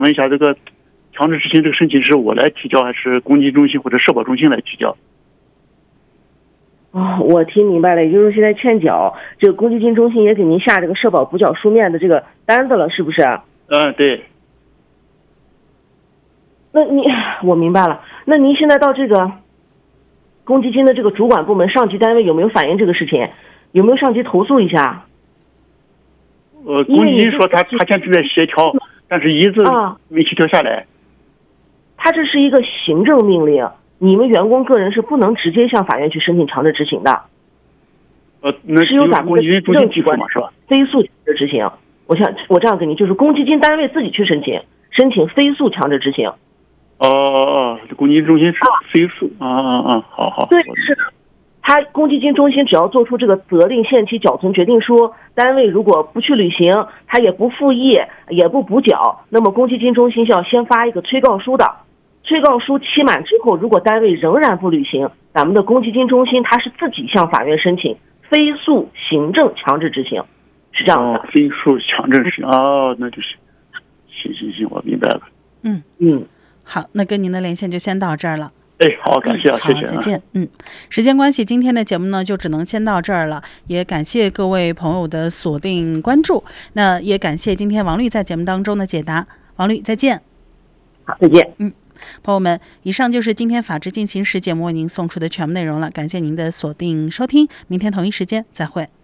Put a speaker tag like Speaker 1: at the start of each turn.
Speaker 1: 问一下，这个强制执行这个申请是我来提交，还是公积金中心或者社保中心来提交？
Speaker 2: 我听明白了，也就是现在欠缴，这个公积金中心也给您下这个社保补缴书面的这个单子了，是不是？
Speaker 1: 对。
Speaker 2: 那我明白了。那您现在到这个公积金的这个主管部门上级单位有没有反映这个事情？有没有上级投诉一下？
Speaker 1: 公积金说他现在正在协调，但是一直没协调下来。
Speaker 2: 他这是一个行政命令，你们员工个人是不能直接向法院去申请强制执行的。是由咱们的行政机关是吧？非诉强制执行。我这样给您，就是公积金单位自己去申请非诉强制执行。
Speaker 1: 公积金中心是非诉好。
Speaker 2: 对，是的。他公积金中心只要做出这个责令限期缴存决定书，单位如果不去履行，他也不复议，也不补缴，那么公积金中心是要先发一个催告书的。催告书期满之后，如果单位仍然不履行，咱们的公积金中心他是自己向法院申请非诉行政强制执行，是这样的。
Speaker 1: 非诉强制执行那就是行，我明白了。
Speaker 3: 好，那跟您的连线就先到这儿了。
Speaker 1: 好，感谢谢谢。
Speaker 3: 再见。时间关系，今天的节目呢就只能先到这儿了，也感谢各位朋友的锁定关注，那也感谢今天王律在节目当中的解答。王律，再见。
Speaker 2: 好，再见。
Speaker 3: 朋友们，以上就是今天法治进行时节目为您送出的全部内容了，感谢您的锁定收听，明天同一时间再会。